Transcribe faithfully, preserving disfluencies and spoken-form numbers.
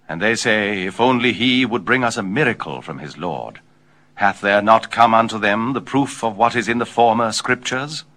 And they say, If only he would bring us a miracle from his Lord. Hath there not come unto them the proof of what is in the former scriptures?